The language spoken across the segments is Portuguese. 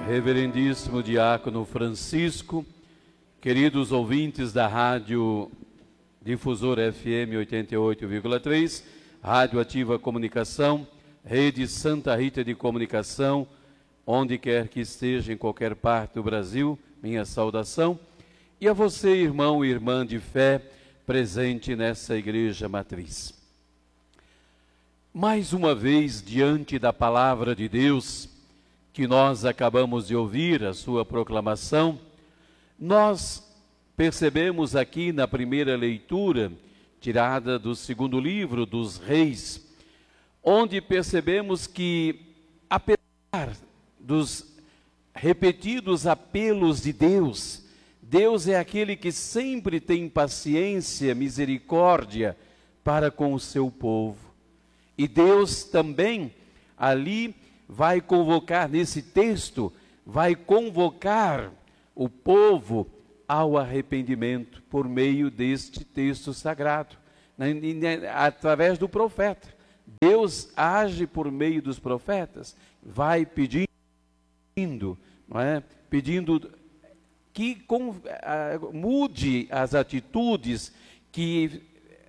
Reverendíssimo Diácono Francisco, queridos ouvintes da Rádio Difusora FM 88,3, Rádio Ativa Comunicação, Rede Santa Rita de Comunicação, onde quer que esteja, em qualquer parte do Brasil, minha saudação. E a você, irmão e irmã de fé, presente nessa Igreja Matriz. Mais uma vez, diante da Palavra de Deus, que nós acabamos de ouvir, a sua proclamação, nós percebemos aqui na primeira leitura, tirada do segundo livro dos Reis, onde percebemos que, apesar dos repetidos apelos de Deus, Deus é aquele que sempre tem paciência, misericórdia para com o seu povo. E Deus também ali vai convocar, nesse texto, vai convocar o povo ao arrependimento por meio deste texto sagrado, através do profeta. Deus age por meio dos profetas, vai pedindo, não é? Pedindo que mude as atitudes, que,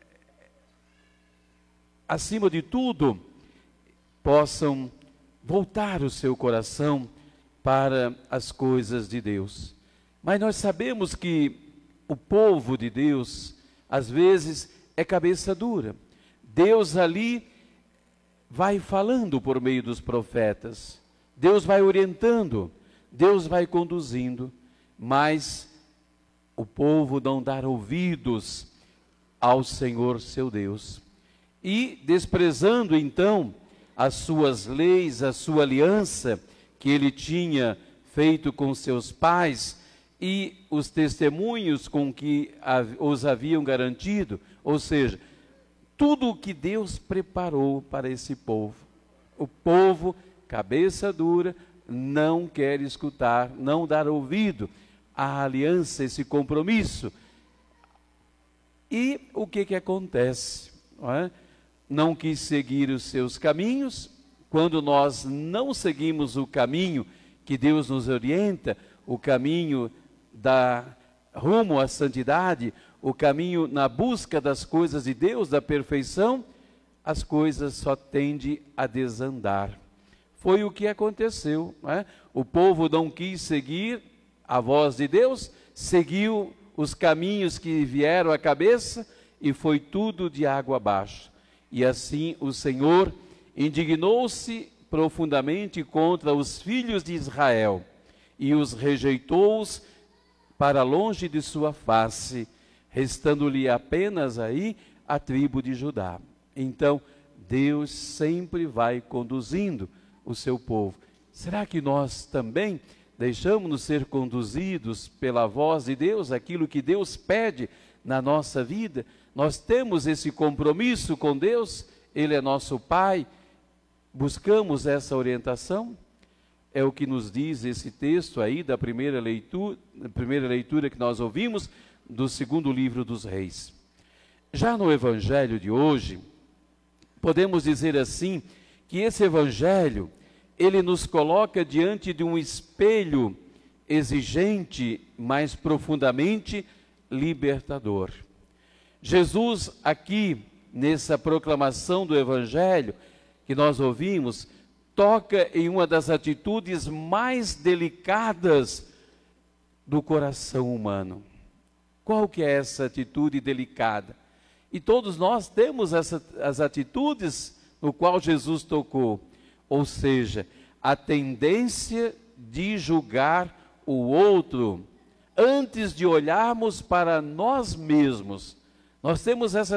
acima de tudo, possam voltar o seu coração para as coisas de Deus. Mas nós sabemos que o povo de Deus, às vezes, é cabeça dura. Deus ali vai falando por meio dos profetas, Deus vai orientando, Deus vai conduzindo, mas o povo não dá ouvidos ao Senhor seu Deus. E desprezando então as suas leis, a sua aliança que ele tinha feito com seus pais e os testemunhos com que os haviam garantido, ou seja, tudo o que Deus preparou para esse povo. O povo, cabeça dura, não quer escutar, não dar ouvido à aliança, esse compromisso. E o que acontece? Não é? Não quis seguir os seus caminhos. Quando nós não seguimos o caminho que Deus nos orienta, o caminho rumo à santidade, o caminho na busca das coisas de Deus, da perfeição, as coisas só tendem a desandar. Foi o que aconteceu, não é? O povo não quis seguir a voz de Deus, seguiu os caminhos que vieram à cabeça e foi tudo de água abaixo. E assim o Senhor indignou-se profundamente contra os filhos de Israel e os rejeitou-os para longe de sua face, restando-lhe apenas aí a tribo de Judá. Então, Deus sempre vai conduzindo o seu povo. Será que nós também deixamos-nos ser conduzidos pela voz de Deus, aquilo que Deus pede na nossa vida? Nós temos esse compromisso com Deus, Ele é nosso Pai, buscamos essa orientação? É o que nos diz esse texto aí da primeira leitura que nós ouvimos, do segundo livro dos Reis. Já no Evangelho de hoje, podemos dizer assim, que esse Evangelho, ele nos coloca diante de um espelho exigente, mas profundamente libertador. Jesus aqui, nessa proclamação do Evangelho que nós ouvimos, toca em uma das atitudes mais delicadas do coração humano. Qual que é essa atitude delicada? E todos nós temos as atitudes no qual Jesus tocou, ou seja, a tendência de julgar o outro antes de olharmos para nós mesmos. Nós temos essa